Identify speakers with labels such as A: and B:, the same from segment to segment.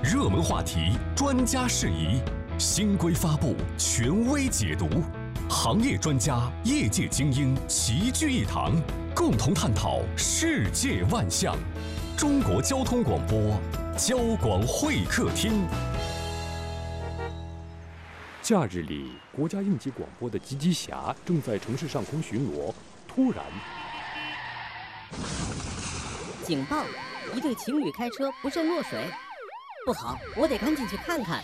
A: 热门话题，专家释疑，新规发布，权威解读，行业专家、业界精英齐聚一堂，共同探讨世界万象。中国交通广播，交广会客厅。
B: 假日里，国家应急广播的吉吉侠正在城市上空巡逻，突然，
C: 警报！一对情侣开车不慎落水，不好，我得赶紧去看看。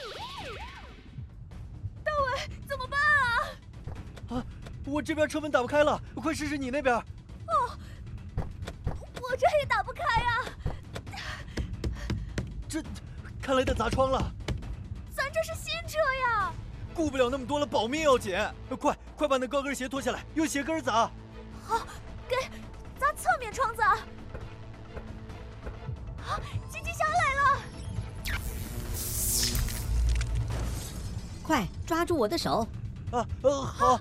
D: 大伟，怎么办啊？
E: 啊，我这边车门打不开了，快试试你那边。
D: 哦，我这也打不开呀。
E: 这，看来得砸窗了。
D: 咱这是新车呀。
E: 顾不了那么多了，保命要紧。快把那高跟鞋脱下来，用鞋跟砸。
D: 好，给砸侧面窗子啊。啊，吉吉侠来了！
C: 快抓住我的手！
E: 好。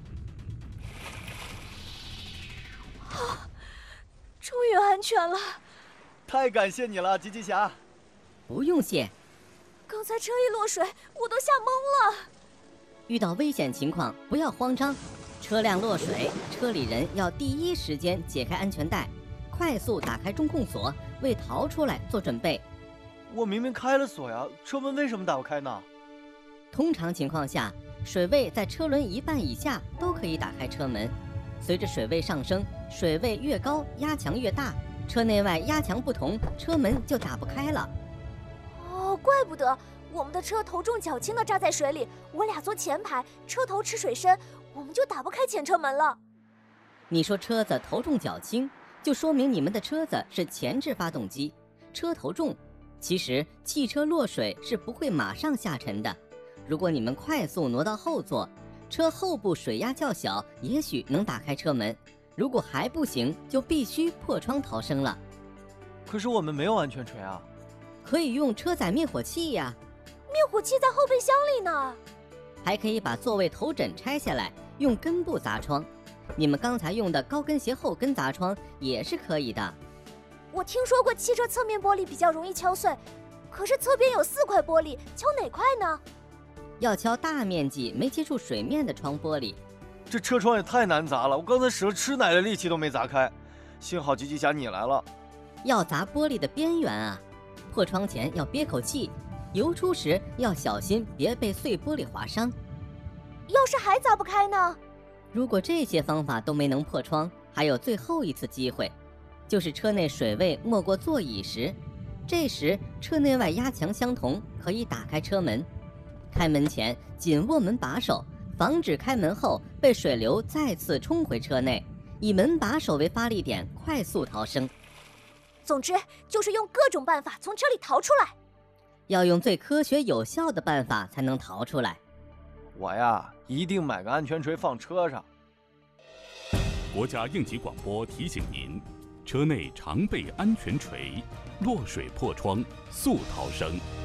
D: 终于安全了。
E: 太感谢你了，吉吉侠。
C: 不用谢。
D: 刚才车一落水，我都吓懵了。
C: 遇到危险情况不要慌张，车辆落水，车里人要第一时间解开安全带，快速打开中控锁，为逃出来做准备。
E: 我明明开了锁呀，车门为什么打不开呢？
C: 通常情况下，水位在车轮一半以下都可以打开车门。随着水位上升，水位越高，压强越大，车内外压强不同，车门就打不开了。
D: 哦，怪不得我们的车头重脚轻的扎在水里，我俩坐前排，车头吃水深，我们就打不开前车门了。
C: 你说车子头重脚轻，就说明你们的车子是前置发动机，车头重。其实汽车落水是不会马上下沉的，如果你们快速挪到后座，车后部水压较小，也许能打开车门，如果还不行，就必须破窗逃生了。
E: 可是我们没有安全锤啊。
C: 可以用车载灭火器呀。
D: 灭火器在后备箱里呢。
C: 还可以把座位头枕拆下来，用根部砸窗。你们刚才用的高跟鞋后跟砸窗也是可以的。
D: 我听说过汽车侧面玻璃比较容易敲碎，可是侧边有4块玻璃，敲哪块呢？
C: 要敲大面积没接触水面的窗玻璃。
E: 这车窗也太难砸了，我刚才使了吃奶的力气都没砸开，幸好吉吉侠你来了。
C: 要砸玻璃的边缘啊，破窗前要憋口气，游出时要小心别被碎玻璃划伤。
D: 要是还砸不开呢？
C: 如果这些方法都没能破窗，还有最后一次机会，就是车内水位没过座椅时，这时车内外压强相同，可以打开车门。开门前紧握门把手，防止开门后被水流再次冲回车内，以门把手为发力点，快速逃生。
D: 总之就是用各种办法从车里逃出来。
C: 要用最科学有效的办法才能逃出来。
E: 我呀，一定买个安全锤放车上。
B: 国家应急广播提醒您，车内常备安全锤，落水破窗速逃生。